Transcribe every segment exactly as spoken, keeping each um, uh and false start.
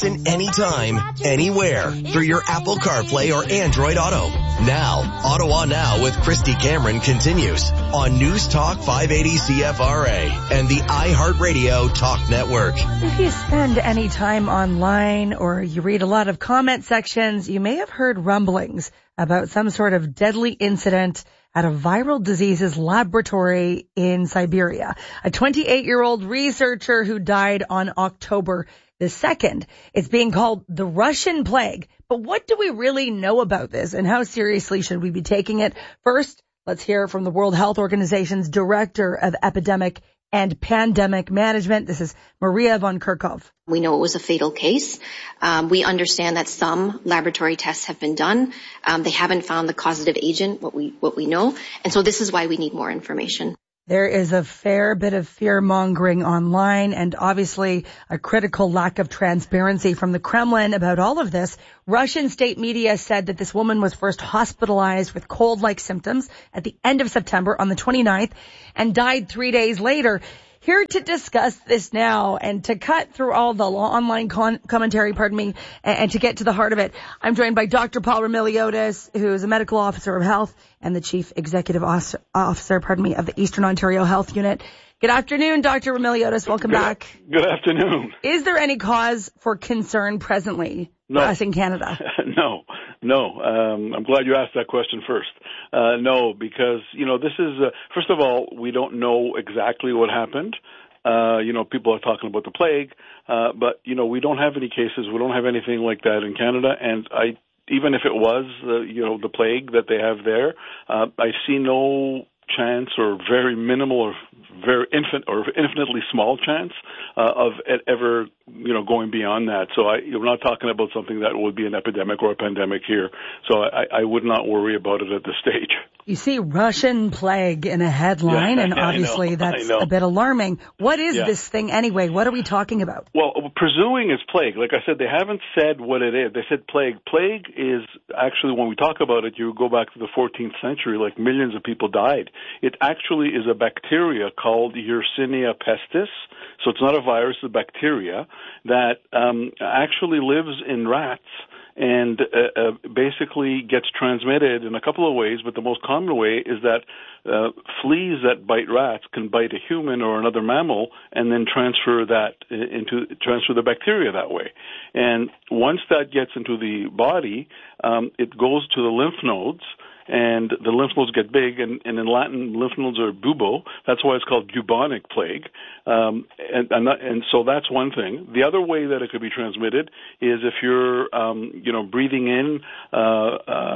listen anytime, anywhere through your Apple CarPlay or Android Auto. Now, Ottawa Now with Christy Cameron continues on News Talk five eighty C F R A and the iHeartRadio Talk Network. If you spend any time online or you read a lot of comment sections, you may have heard rumblings about some sort of deadly incident at a viral diseases laboratory in Siberia. A twenty-eight-year-old researcher who died on October the second. It's being called the Russian plague. But what do we really know about this, and how seriously should we be taking it? First, let's hear from the World Health Organization's Director of Epidemic and Pandemic Management. This is Maria von Kerkhove. We know it was a fatal case. Um, we understand that some laboratory tests have been done. Um, they haven't found the causative agent, what we what we know. And so this is why we need more information. There is a fair bit of fear-mongering online and obviously a critical lack of transparency from the Kremlin about all of this. Russian state media said that this woman was first hospitalized with cold-like symptoms at the end of September on the twenty-ninth and died three days later. Here to discuss this now and to cut through all the online con- commentary, pardon me, and, and to get to the heart of it, I'm joined by Doctor Paul Roumeliotis, who is a medical officer of health and the chief executive officer, officer, pardon me, of the Eastern Ontario Health Unit. Good afternoon, Doctor Roumeliotis. Welcome good, back. Good afternoon. Is there any cause for concern presently no. for us in Canada? no, no. Um, I'm glad you asked that question first. Uh, no, because, you know, this is, uh, first of all, we don't know exactly what happened. Uh, you know, people are talking about the plague, uh, but, you know, we don't have any cases. We don't have anything like that in Canada. And I, even if it was, uh, you know, the plague that they have there, uh, I see no chance or very minimal or very infant or infinitely small chance uh, of it ever, you know, going beyond that. So I, we're not talking about something that would be an epidemic or a pandemic here. So I, I would not worry about it at this stage. You see Russian plague in a headline, yeah, and obviously that's a bit alarming. What is yeah. this thing anyway? What are we talking about? Well, presuming it's plague. Like I said, they haven't said what it is. They said plague. Plague is actually, when we talk about it, you go back to the fourteenth century, like millions of people died. It actually is a bacteria called Yersinia pestis. So it's not a virus, it's a bacteria that um, actually lives in rats and uh, uh, basically gets transmitted in a couple of ways, but the most common way is that uh, fleas that bite rats can bite a human or another mammal and then transfer that into transfer the bacteria that way. And once that gets into the body, um, it goes to the lymph nodes, and the lymph nodes get big, and, and in Latin, lymph nodes are bubo. That's why it's called bubonic plague. Um, and, and, that, and so that's one thing. The other way that it could be transmitted is if you're, um, you know, breathing in uh,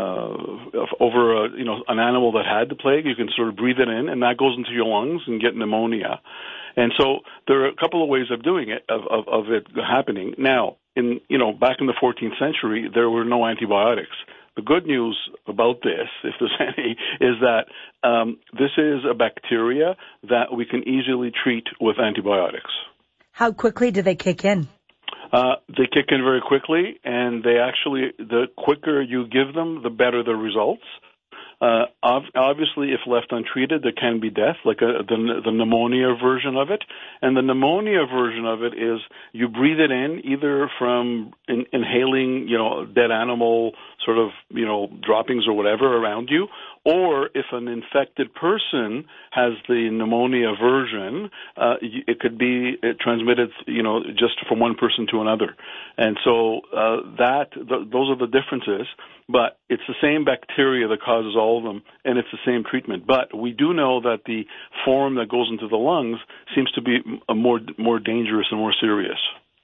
uh, over, a, you know, an animal that had the plague. You can sort of breathe it in, and that goes into your lungs and get pneumonia. And so there are a couple of ways of doing it, of, of, of it happening. Now, in, you know, back in the fourteenth century, there were no antibiotics. The good news about this, if there's any, is that um, this is a bacteria that we can easily treat with antibiotics. How quickly do they kick in? Uh, they kick in very quickly, and they actually, the quicker you give them, the better the results. Uh, obviously, if left untreated, there can be death, like a, the, the pneumonia version of it. And the pneumonia version of it is you breathe it in either from in, inhaling, you know, dead animal sort of, you know, droppings or whatever around you, or if an infected person has the pneumonia version, uh, it could be transmitted, you know, just from one person to another. And so uh, that th- those are the differences. But it's the same bacteria that causes all of them, and it's the same treatment. But we do know that the form that goes into the lungs seems to be a more more dangerous and more serious.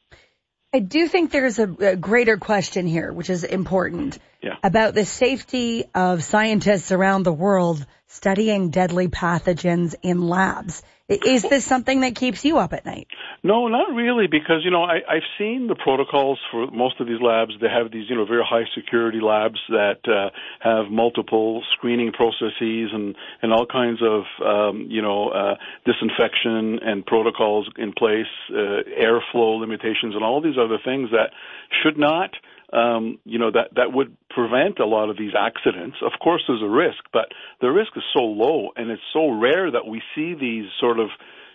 I do think there's a, a greater question here, which is important, yeah. about the safety of scientists around the world studying deadly pathogens in labs. Is this something that keeps you up at night? No, not really, because, you know, I, I've seen the protocols for most of these labs. They have these, you know, very high security labs that uh, have multiple screening processes and, and all kinds of, um, you know, uh, disinfection and protocols in place, uh, airflow limitations and all these other things that should not Um, you know, that, that would prevent a lot of these accidents. Of course, there's a risk, but the risk is so low, and it's so rare that we see these sort of,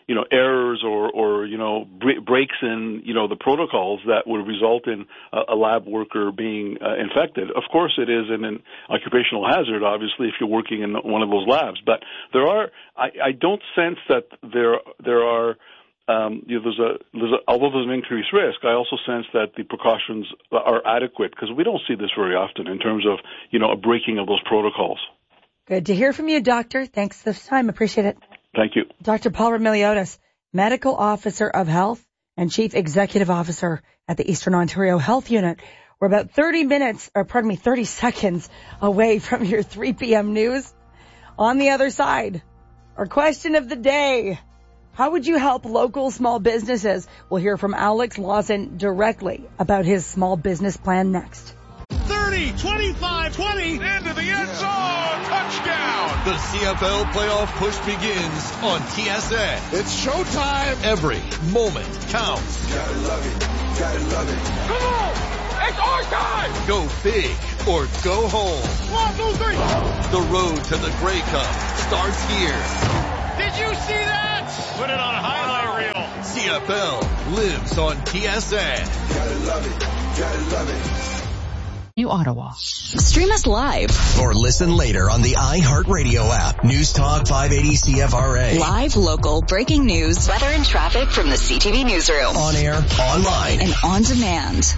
you know, errors or, or you know, breaks in, you know, the protocols that would result in a, a lab worker being uh, infected. Of course, it is an, an occupational hazard, obviously, if you're working in one of those labs. But there are, I, I don't sense that there there are, um, you know, there's a, there's a, although there's an increased risk, I also sense that the precautions are adequate because we don't see this very often in terms of, you know, a breaking of those protocols. Good to hear from you, Doctor. Thanks for this time. Appreciate it. Thank you. Doctor Paul Roumeliotis, Medical Officer of Health and Chief Executive Officer at the Eastern Ontario Health Unit. We're about thirty minutes, or pardon me, thirty seconds away from your three p.m. news. On the other side, our question of the day, how would you help local small businesses? We'll hear from Alex Lawson directly about his small business plan next. thirty, twenty-five, twenty, into the end zone, touchdown. The C F L playoff push begins on T S N. It's showtime. Every moment counts. Gotta love it, gotta love it. Come on, it's our time. Go big or go home. One, two, three. The road to the Grey Cup starts here. Did you see that? Put it on a highlight reel. C F L lives on T S N. Gotta love it, gotta love it. New Ottawa. Stream us live or listen later on the iHeartRadio app. News Talk five eighty C F R A. Live, local, breaking news, weather and traffic from the C T V newsroom. On air, online, and on demand.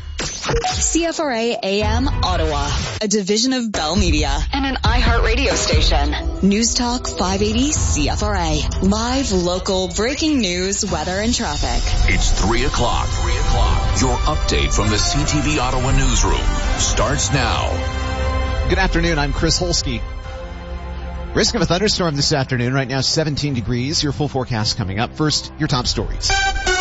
C F R A A M Ottawa, a division of Bell Media and an iHeartRadio station. News Talk five eighty C F R A. Live, local, breaking news, weather, and traffic. It's three o'clock. Three o'clock. Your update from the C T V Ottawa newsroom starts now. Good afternoon. I'm Chris Holsky. Risk of a thunderstorm this afternoon. Right now, seventeen degrees. Your full forecast coming up. First, your top stories.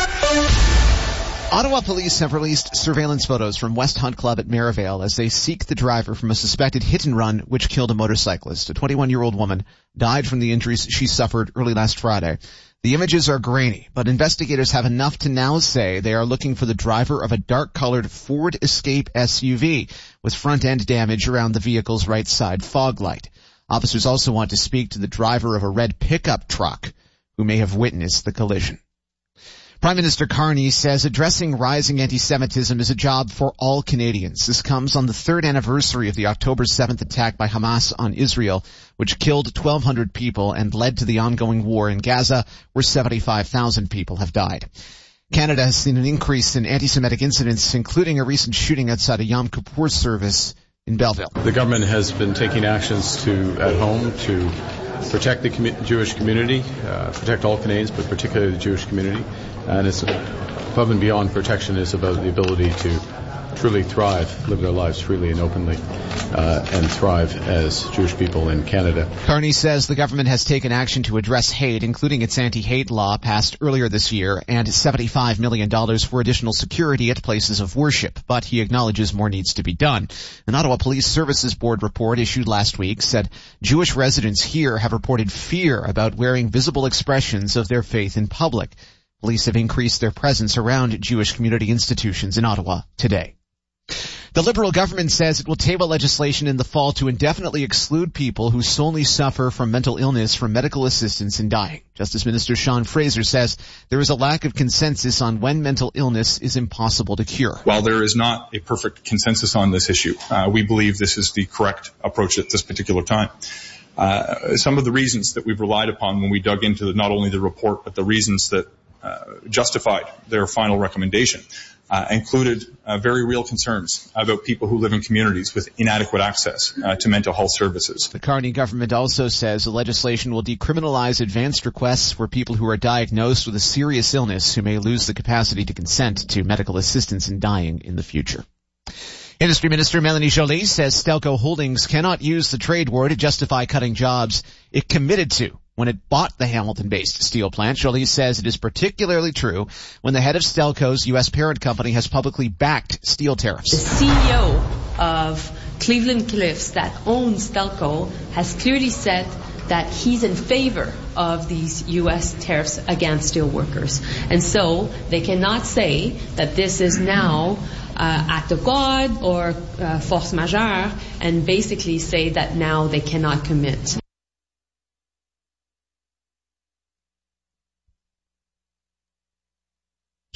Ottawa police have released surveillance photos from West Hunt Club at Merivale as they seek the driver from a suspected hit-and-run which killed a motorcyclist. A twenty-one-year-old woman died from the injuries she suffered early last Friday. The images are grainy, but investigators have enough to now say they are looking for the driver of a dark-colored Ford Escape S U V with front-end damage around the vehicle's right side fog light. Officers also want to speak to the driver of a red pickup truck who may have witnessed the collision. Prime Minister Carney says addressing rising anti-Semitism is a job for all Canadians. This comes on the third anniversary of the October seventh attack by Hamas on Israel, which killed twelve hundred people and led to the ongoing war in Gaza, where seventy-five thousand people have died. Canada has seen an increase in anti-Semitic incidents, including a recent shooting outside a Yom Kippur service in Belleville. The government has been taking actions to, at home, to protect the commu- Jewish community, uh, protect all Canadians, but particularly the Jewish community. And it's above and beyond protection is about the ability to truly thrive, live their lives freely and openly, uh, and thrive as Jewish people in Canada. Carney says the government has taken action to address hate, including its anti-hate law passed earlier this year and seventy-five million dollars for additional security at places of worship. But he acknowledges more needs to be done. An Ottawa Police Services Board report issued last week said Jewish residents here have reported fear about wearing visible expressions of their faith in public. Police have increased their presence around Jewish community institutions in Ottawa today. The Liberal government says it will table legislation in the fall to indefinitely exclude people who solely suffer from mental illness from medical assistance in dying. Justice Minister Sean Fraser says there is a lack of consensus on when mental illness is impossible to cure. While there is not a perfect consensus on this issue, uh, we believe this is the correct approach at this particular time. Uh, some of the reasons that we've relied upon when we dug into the, not only the report, but the reasons that Uh, justified their final recommendation, uh, included uh, very real concerns about people who live in communities with inadequate access uh, to mental health services. The Carney government also says the legislation will decriminalize advanced requests for people who are diagnosed with a serious illness who may lose the capacity to consent to medical assistance in dying in the future. Industry Minister Melanie Joly says Stelco Holdings cannot use the trade war to justify cutting jobs it committed to when it bought the Hamilton-based steel plant. Joly says it is particularly true when the head of Stelco's U S parent company has publicly backed steel tariffs. The C E O of Cleveland Cliffs that owns Stelco has clearly said that he's in favor of these U S tariffs against steel workers. And so they cannot say that this is now uh, act of God or uh, force majeure and basically say that now they cannot commit.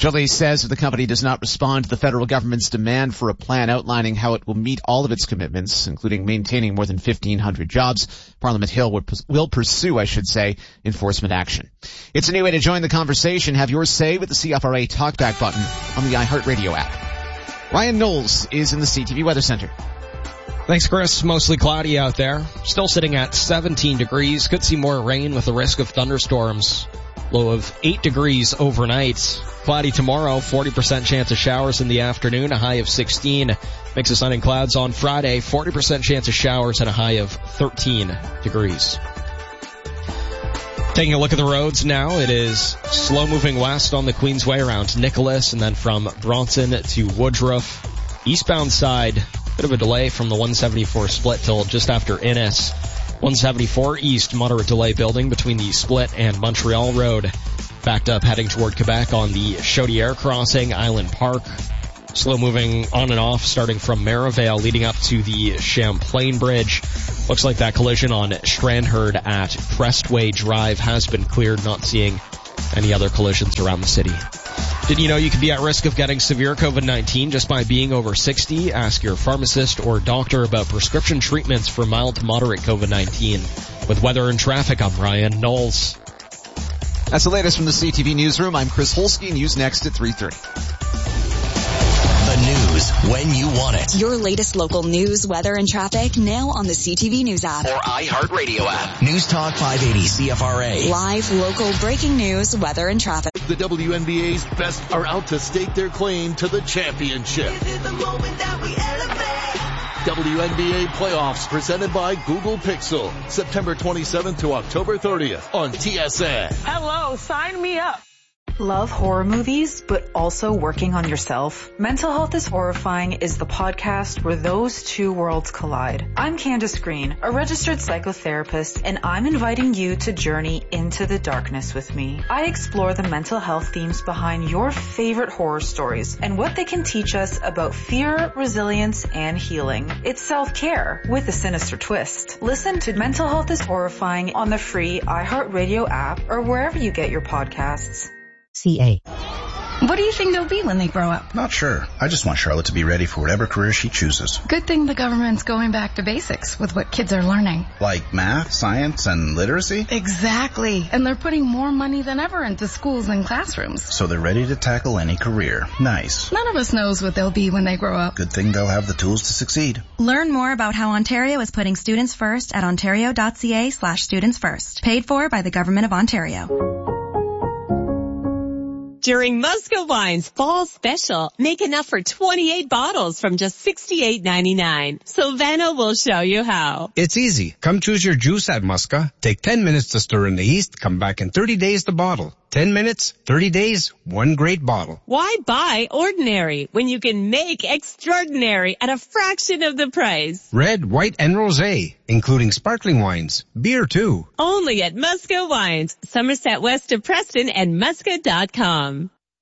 Jolie says if the company does not respond to the federal government's demand for a plan outlining how it will meet all of its commitments, including maintaining more than fifteen hundred jobs, Parliament Hill will, will pursue, I should say, enforcement action. It's a new way to join the conversation. Have your say with the C F R A Talkback button on the iHeartRadio app. Ryan Knowles is in the C T V Weather Center. Thanks, Chris. Mostly cloudy out there. Still sitting at seventeen degrees. Could see more rain with the risk of thunderstorms. Low of eight degrees overnight. Cloudy tomorrow. forty percent chance of showers in the afternoon. A high of sixteen. Mix of sun and clouds on Friday. forty percent chance of showers and a high of thirteen degrees. Taking a look at the roads now, it is slow moving west on the Queensway around Nicholas and then from Bronson to Woodruff. Eastbound side, bit of a delay from the one seventy-four split till just after Innis. one seventy-four east, moderate delay building between the split and Montreal Road. Backed up heading toward Quebec on the Chaudière crossing, Island Park. Slow moving on and off starting from Merivale leading up to the Champlain Bridge. Looks like that collision on Strandherd at Crestway Drive has been cleared, not seeing any other collisions around the city. Did you know you could be at risk of getting severe COVID nineteen just by being over sixty? Ask your pharmacist or doctor about prescription treatments for mild to moderate COVID nineteen. With weather and traffic, I'm Ryan Knowles. That's the latest from the C T V Newsroom. I'm Chris Holsky. News next at three thirty. The news when you want it. Your latest local news, weather, and traffic now on the C T V News app. Or iHeartRadio app. News Talk five eighty C F R A. Live, local, breaking news, weather, and traffic. The W N B A's best are out to stake their claim to the championship. This is the moment that we elevate. W N B A playoffs presented by Google Pixel. September twenty-seventh to October thirtieth on T S N. Hello, sign me up. Love horror movies, but also working on yourself? Mental Health is Horrifying is the podcast where those two worlds collide. I'm Candace Green, a registered psychotherapist, and I'm inviting you to journey into the darkness with me. I explore the mental health themes behind your favorite horror stories and what they can teach us about fear, resilience, and healing. It's self-care with a sinister twist. Listen to Mental Health is Horrifying on the free iHeartRadio app or wherever you get your podcasts. C A. What do you think they'll be when they grow up? Not sure. I just want Charlotte to be ready for whatever career she chooses. Good thing the government's going back to basics with what kids are learning. Like math, science, and literacy? Exactly. And they're putting more money than ever into schools and classrooms. So they're ready to tackle any career. Nice. None of us knows what they'll be when they grow up. Good thing they'll have the tools to succeed. Learn more about how Ontario is putting students first at ontario.ca slash students first. Paid for by the Government of Ontario. During Musco Wine's Fall Special, make enough for twenty-eight bottles from just sixty-eight ninety-nine. Silvano will show you how. It's easy. Come choose your juice at Musca. Take ten minutes to stir in the yeast. Come back in thirty days to bottle. ten minutes, thirty days, one great bottle. Why buy ordinary when you can make extraordinary at a fraction of the price? Red, white, and rosé, including sparkling wines. Beer, too. Only at Musco Wines, Somerset West of Preston and musca dot com.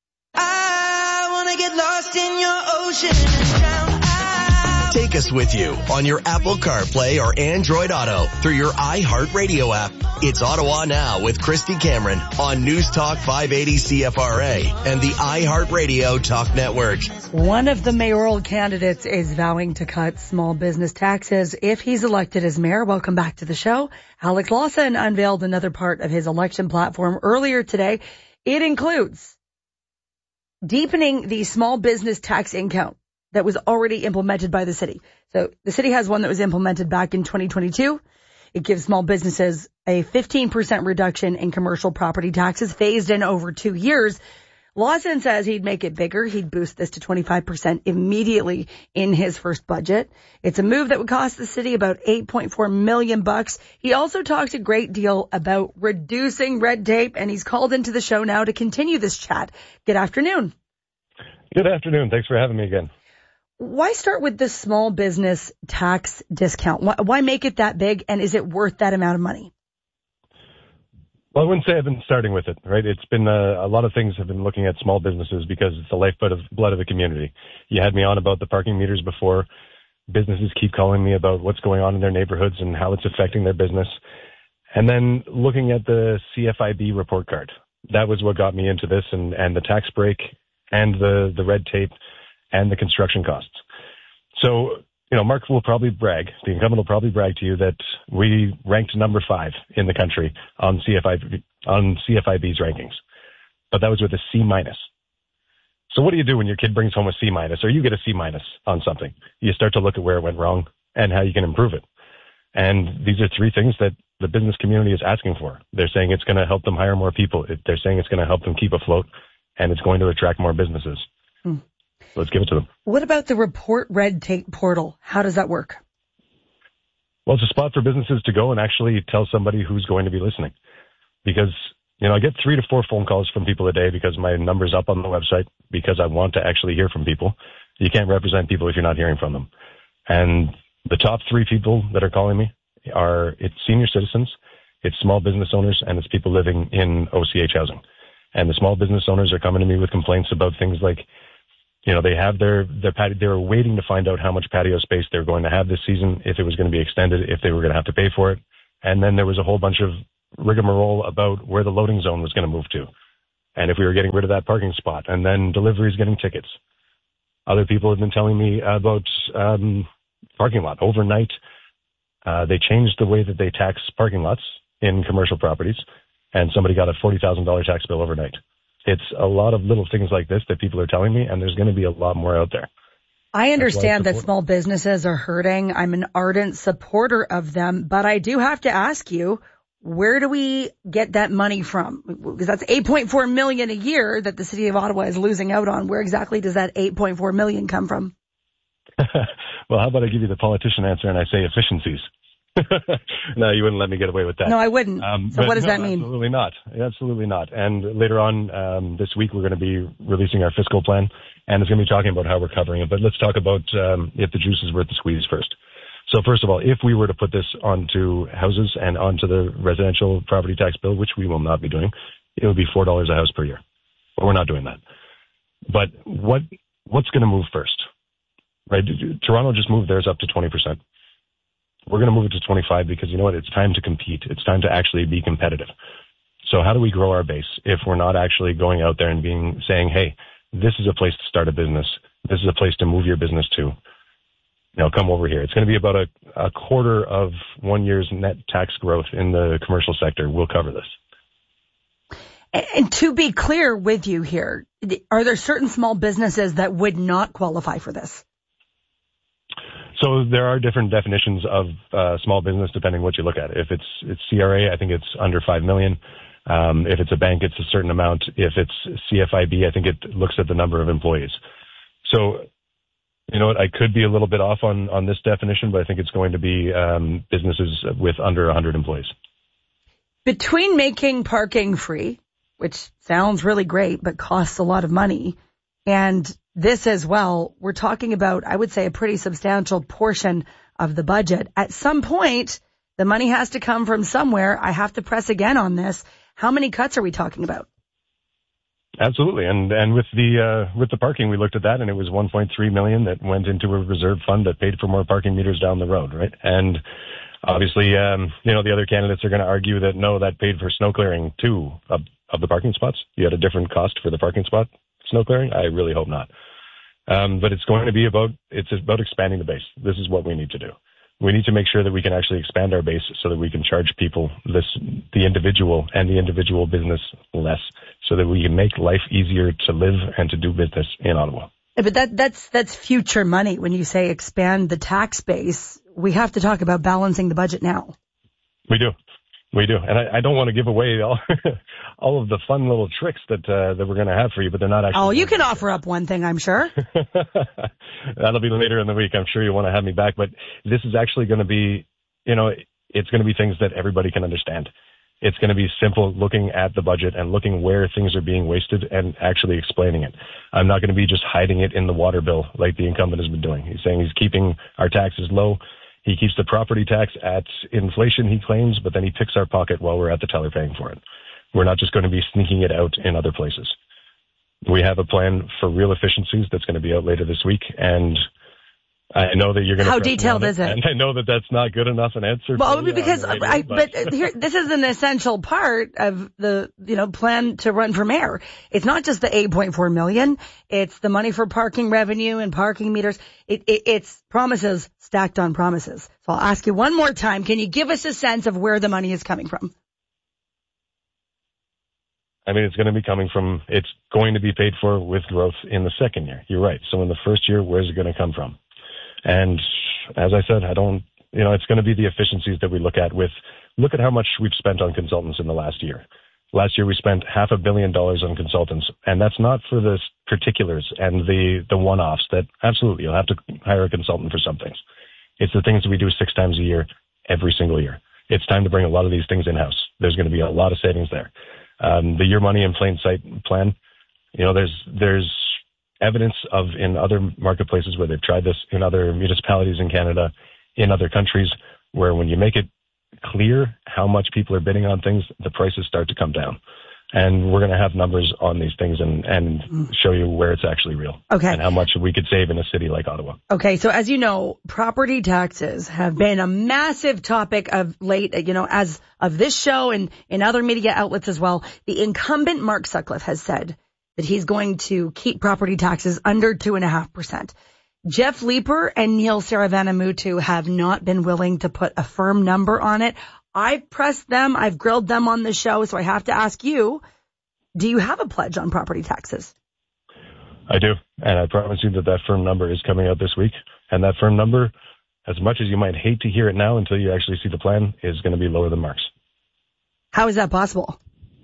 I wanna get lost in your ocean and drown out. Take us with you on your Apple CarPlay or Android Auto through your iHeartRadio app. It's Ottawa Now with Christy Cameron on News Talk five eighty C F R A and the iHeartRadio Talk Network. One of the mayoral candidates is vowing to cut small business taxes if he's elected as mayor. Welcome back to the show. Alex Lawson unveiled another part of his election platform earlier today. It includes deepening the small business tax in-count that was already implemented by the city. So the city has one that was implemented back in twenty twenty-two. It gives small businesses a fifteen percent reduction in commercial property taxes phased in over two years. Lawson says he'd make it bigger. He'd boost this to twenty-five percent immediately in his first budget. It's a move that would cost the city about eight point four million bucks. He also talked a great deal about reducing red tape, and he's called into the show now to continue this chat. Good afternoon. Good afternoon. Thanks for having me again. Why start with the small business tax discount? Why, why make it that big, and is it worth that amount of money? Well, I wouldn't say I've been starting with it, right? It's been uh, a lot of things have been looking at small businesses because it's the lifeblood of blood of the community. You had me on about the parking meters before. Businesses keep calling me about what's going on in their neighborhoods and how it's affecting their business. And then looking at the C F I B report card. That was what got me into this, and, and the tax break and the, the red tape and the construction costs. So, you know, Mark will probably brag, the incumbent will probably brag to you that we ranked number five in the country on C F I B, on C F I B's rankings. But that was with a C minus. So what do you do when your kid brings home a C minus or you get a C minus on something? You start to look at where it went wrong and how you can improve it. And these are three things that the business community is asking for. They're saying it's going to help them hire more people. They're saying it's going to help them keep afloat, and it's going to attract more businesses. Hmm. Let's give it to them. What about the Report Red Tape portal? How does that work? Well, it's a spot for businesses to go and actually tell somebody who's going to be listening. Because, you know, I get three to four phone calls from people a day because my number's up on the website, because I want to actually hear from people. You can't represent people if you're not hearing from them. And the top three people that are calling me are, it's senior citizens, it's small business owners, and it's people living in O C H housing. And the small business owners are coming to me with complaints about things like, you know, they have their, their patio, they were waiting to find out how much patio space they were going to have this season, if it was going to be extended, if they were going to have to pay for it. And then there was a whole bunch of rigmarole about where the loading zone was going to move to, and if we were getting rid of that parking spot, and then deliveries getting tickets. Other people have been telling me about um, parking lot. Overnight, uh, they changed the way that they tax parking lots in commercial properties, and somebody got a forty thousand dollars tax bill overnight. It's a lot of little things like this that people are telling me, and there's going to be a lot more out there. I understand that small businesses are hurting. I'm an ardent supporter of them, but I do have to ask you, where do we get that money from? Because that's eight point four million dollars a year that the city of Ottawa is losing out on. Where exactly does that eight point four million dollars come from? Well, how about I give you the politician answer and I say efficiencies? No, you wouldn't let me get away with that. No, I wouldn't. Um, so what does no, that mean? Absolutely not. Absolutely not. And later on um, this week, we're going to be releasing our fiscal plan, and it's going to be talking about how we're covering it. But let's talk about um, if the juice is worth the squeeze first. So first of all, if we were to put this onto houses and onto the residential property tax bill, which we will not be doing, it would be four dollars a house per year. But we're not doing that. But what what's going to move first? Right? Toronto just moved theirs up to twenty percent. We're going to move it to twenty-five because, you know what, it's time to compete. It's time to actually be competitive. So how do we grow our base if we're not actually going out there and being saying, hey, this is a place to start a business. This is a place to move your business to. You know, come over here. It's going to be about a, a quarter of one year's net tax growth in the commercial sector. We'll cover this. And to be clear with you here, are there certain small businesses that would not qualify for this? So there are different definitions of uh, small business depending what you look at. If it's it's C R A, I think it's under five million. Um, if it's a bank, it's a certain amount. If it's C F I B, I think it looks at the number of employees. So, you know what, I could be a little bit off on, on this definition, but I think it's going to be um, businesses with under one hundred employees. Between making parking free, which sounds really great but costs a lot of money, and this as well, we're talking about, I would say, a pretty substantial portion of the budget. At some point, the money has to come from somewhere. I have to press again on this. How many cuts are we talking about? Absolutely. And and with the uh, with the parking, we looked at that, and it was one point three million dollars that went into a reserve fund that paid for more parking meters down the road, right? And obviously, um, you know, the other candidates are going to argue that, no, that paid for snow clearing too of, of the parking spots. You had a different cost for the parking spot snow clearing? I really hope not. Um, but it's going to be about, it's about expanding the base. This is what we need to do. We need to make sure that we can actually expand our base so that we can charge people this, the individual and the individual business less, so that we can make life easier to live and to do business in Ottawa. But that, that's, that's future money. When you say expand the tax base, we have to talk about balancing the budget now. We do. We do. And I, I don't want to give away all, all of the fun little tricks that, uh, that we're going to have for you, but they're not actually. Oh, you can offer up one thing, I'm sure. That'll be later in the week. I'm sure you want to have me back, but this is actually going to be, you know, it's going to be things that everybody can understand. It's going to be simple, looking at the budget and looking where things are being wasted and actually explaining it. I'm not going to be just hiding it in the water bill like the incumbent has been doing. He's saying he's keeping our taxes low. He keeps the property tax at inflation, he claims, but then he picks our pocket while we're at the teller paying for it. We're not just going to be sneaking it out in other places. We have a plan for real efficiencies that's going to be out later this week, and I know that you're going to. How detailed is it? And I know that that's not good enough an answer. Well, for me because radio, I, but, but here, this is an essential part of the, you know, plan to run for mayor. It's not just the eight point four million. It's the money for parking revenue and parking meters. It, it, it's promises stacked on promises. So I'll ask you one more time. Can you give us a sense of where the money is coming from? I mean, it's going to be coming from, it's going to be paid for with growth in the second year. You're right. So in the first year, where's it going to come from? And as I said, I don't, you know, it's going to be the efficiencies that we look at with, look at how much we've spent on consultants in the last year. Last year we spent half a billion dollars on consultants, and that's not for the particulars and the, the one-offs that absolutely you'll have to hire a consultant for some things. It's the things that we do six times a year, every single year. It's time to bring a lot of these things in-house. There's going to be a lot of savings there. Um, the Your Money in Plain Sight plan, you know, there's, there's, evidence of in other marketplaces where they've tried this in other municipalities in Canada, in other countries, where when you make it clear how much people are bidding on things, the prices start to come down. And we're going to have numbers on these things and, and show you where it's actually real. Okay. And how much we could save in a city like Ottawa. Okay. So as you know, property taxes have been a massive topic of late, you know, as of this show and in other media outlets as well. The incumbent Mark Sutcliffe has said that he's going to keep property taxes under two and a half percent. Jeff Leeper and Neil Saravanamutu have not been willing to put a firm number on it. I've pressed them. I've grilled them on the show. So I have to ask you, do you have a pledge on property taxes? I do. And I promise you that that firm number is coming out this week. And that firm number, as much as you might hate to hear it now until you actually see the plan, is going to be lower than Mark's. How is that possible?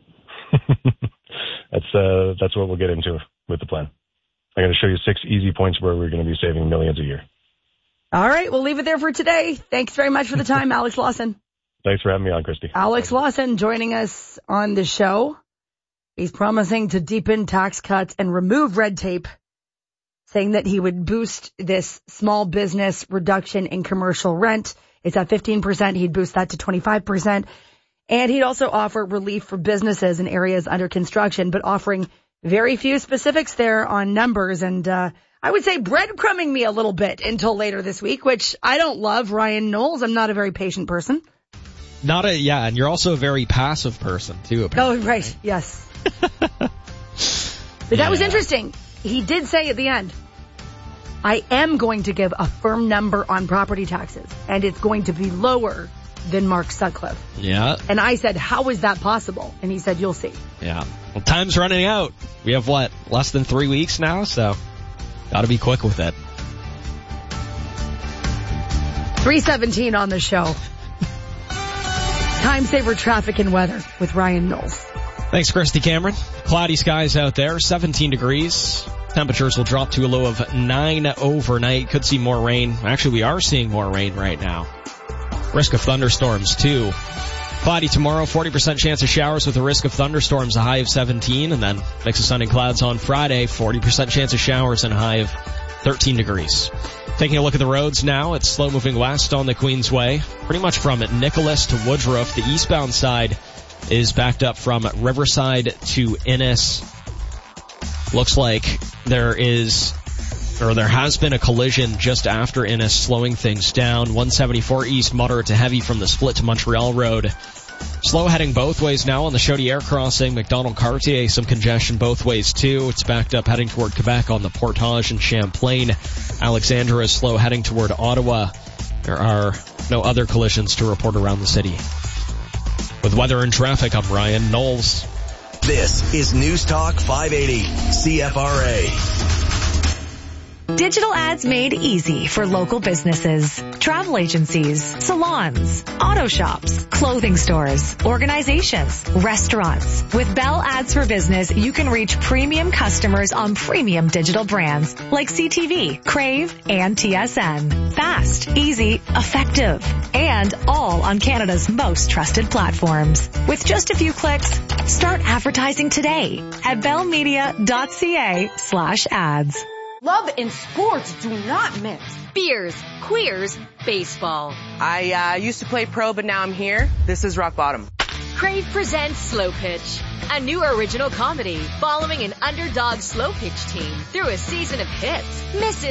That's uh, that's what we'll get into with the plan. I'm going to show you six easy points where we're going to be saving millions a year. All right, we'll leave it there for today. Thanks very much for the time, Alex Lawson. Thanks for having me on, Christy. Alex Lawson joining us on the show. He's promising to deepen tax cuts and remove red tape, saying that he would boost this small business reduction in commercial rent. It's at fifteen percent. He'd boost that to twenty-five percent. And he'd also offer relief for businesses in areas under construction, but offering very few specifics there on numbers. And uh I would say breadcrumbing me a little bit until later this week, which I don't love. Ryan Knowles, I'm not a very patient person. Not a, yeah, and you're also a very passive person, too, apparently. Oh, right, yes. But yeah. That was interesting. He did say at the end, I am going to give a firm number on property taxes, and it's going to be lower than Mark Sutcliffe. Yeah. And I said, how is that possible? And he said, you'll see. Yeah. Well, time's running out. We have, what, less than three weeks now? So, gotta be quick with it. three seventeen on the show. Time saver traffic and weather with Ryan Knowles. Thanks, Christy Cameron. Cloudy skies out there, seventeen degrees. Temperatures will drop to a low of nine overnight. Could see more rain. Actually, we are seeing more rain right now. Risk of thunderstorms, too. Cloudy tomorrow, forty percent chance of showers with a risk of thunderstorms, a high of seventeen. And then mix of sun and clouds on Friday, forty percent chance of showers and a high of thirteen degrees. Taking a look at the roads now, it's slow moving west on the Queensway. Pretty much from Nicholas to Woodruff. The eastbound side is backed up from Riverside to Innis. Looks like there is, or there has been a collision just after Innis, slowing things down. one seventy-four east, moderate to heavy from the split to Montreal Road. Slow heading both ways now on the Chaudière crossing. McDonald-Cartier, some congestion both ways too. It's backed up heading toward Quebec on the Portage and Champlain. Alexandra is slow heading toward Ottawa. There are no other collisions to report around the city. With weather and traffic, I'm Ryan Knowles. This is News Talk five eighty C F R A. Digital ads made easy for local businesses, travel agencies, salons, auto shops, clothing stores, organizations, restaurants. With Bell Ads for Business, you can reach premium customers on premium digital brands like C T V, Crave, and T S N. Fast, easy, effective, and all on Canada's most trusted platforms. With just a few clicks, start advertising today at bellmedia.ca slash ads. Love and sports do not mix. Beers, queers, baseball. I uh, used to play pro, but now I'm here. This is rock bottom. Crave presents Slow Pitch, a new original comedy following an underdog slow pitch team through a season of hits, misses,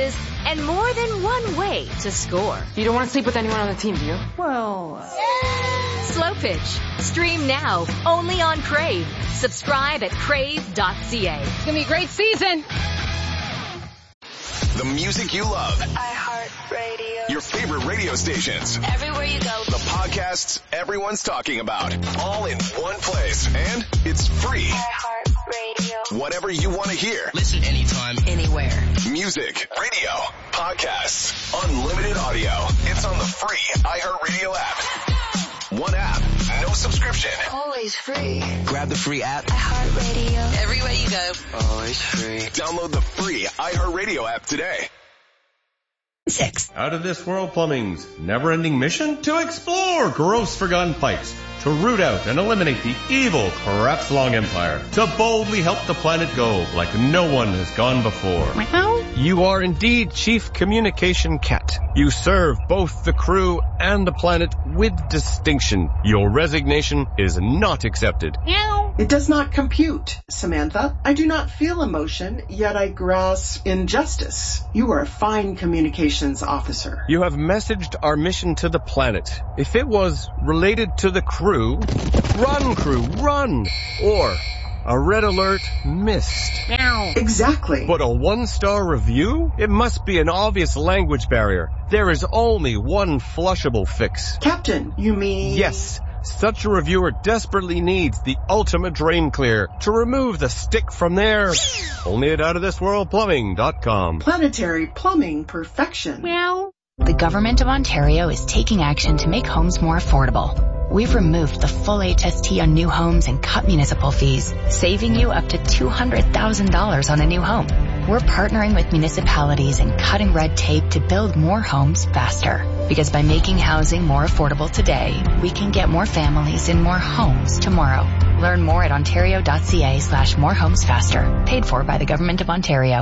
and more than one way to score. You don't want to sleep with anyone on the team, do you? Well... Slow Pitch. Stream now, only on Crave. Subscribe at crave dot c a. It's going to be a great season. The music you love. iHeartRadio. Your favorite radio stations. Everywhere you go. The podcasts everyone's talking about. All in one place. And it's free. iHeartRadio. Whatever you want to hear. Listen anytime, anywhere. Music, radio, podcasts, unlimited audio. It's on the free iHeartRadio app. One app, no subscription. Always free. Grab the free app. iHeartRadio. Everywhere you go. Always free. Download the free iHeartRadio app today. Six. Out of This World Plumbing's never-ending mission to explore gross forgotten pipes, to root out and eliminate the evil Crapslong Empire, to boldly help the planet go like no one has gone before. You are indeed Chief Communication Cat. You serve both the crew and the planet with distinction. Your resignation is not accepted. It does not compute, Samantha. I do not feel emotion, yet I grasp injustice. You are a fine communications officer. You have messaged our mission to the planet. If it was related to the crew, run, crew, run! Or a red alert missed. Exactly. But a one-star review? It must be an obvious language barrier. There is only one flushable fix. Captain, you mean... Yes. Such a reviewer desperately needs the ultimate drain clear to remove the stick from there. Only at out of this world plumbing dot com. Planetary plumbing perfection. Meow. The Government of Ontario is taking action to make homes more affordable. We've removed the full H S T on new homes and cut municipal fees, saving you up to two hundred thousand dollars on a new home. We're partnering with municipalities and cutting red tape to build more homes faster. Because by making housing more affordable today, we can get more families in more homes tomorrow. Learn more at ontario.ca slash more homes faster. Paid for by the Government of Ontario.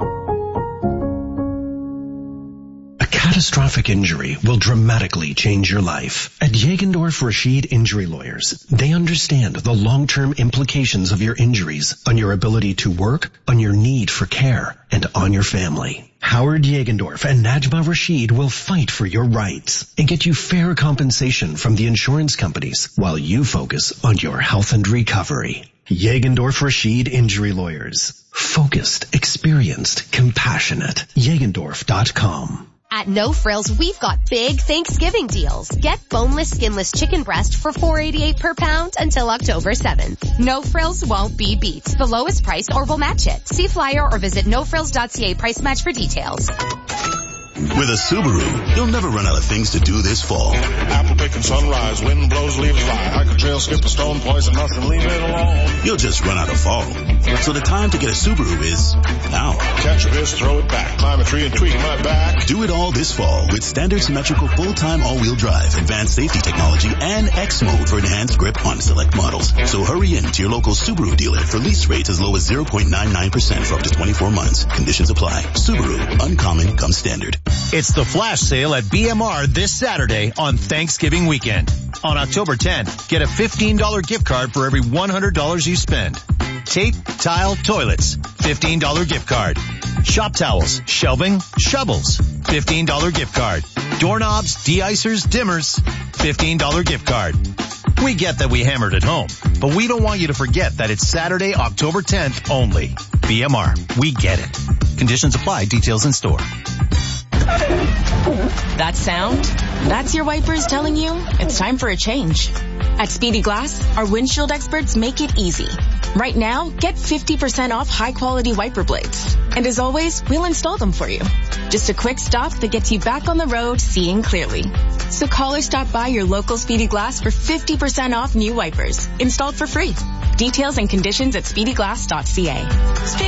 Catastrophic injury will dramatically change your life. At Jagendorf Rashid Injury Lawyers, they understand the long-term implications of your injuries on your ability to work, on your need for care, and on your family. Howard Jagendorf and Najma Rashid will fight for your rights and get you fair compensation from the insurance companies while you focus on your health and recovery. Jagendorf Rashid Injury Lawyers. Focused, experienced, compassionate. Jagendorf dot com. At No Frills, we've got big Thanksgiving deals. Get boneless, skinless chicken breast for four dollars and eighty-eight cents per pound until October seventh. No Frills won't be beat. The lowest price or we'll match it. See flyer or visit no frills dot c a price match for details. With a Subaru, you'll never run out of things to do this fall. Apple picking sunrise, wind blows, leaves fly. Hike a trail, skip a stone, poison mushroom, leave it alone. You'll just run out of fall. So the time to get a Subaru is now. Catch a fish, throw it back, climb a tree and tweak my back. Do it all this fall with standard symmetrical full-time all-wheel drive, advanced safety technology, and X mode for enhanced grip on select models. So hurry in to your local Subaru dealer for lease rates as low as zero point nine nine percent for up to twenty-four months. Conditions apply. Subaru, uncommon comes standard. It's the flash sale at B M R this Saturday on Thanksgiving weekend. On October tenth, get a fifteen dollars gift card for every one hundred dollars you spend. Tape, tile, toilets, fifteen dollars gift card. Shop towels, shelving, shovels, fifteen dollars gift card. Doorknobs, de-icers, dimmers, fifteen dollars gift card. We get that we hammered at home, but we don't want you to forget that it's Saturday, October tenth only. B M R, we get it. Conditions apply, details in store. That sound? That's your wipers telling you it's time for a change. At Speedy Glass, our windshield experts make it easy. Right now, get fifty percent off high-quality wiper blades. And as always, we'll install them for you. Just a quick stop that gets you back on the road seeing clearly. So call or stop by your local Speedy Glass for fifty percent off new wipers, installed for free. Details and conditions at speedy glass dot c a.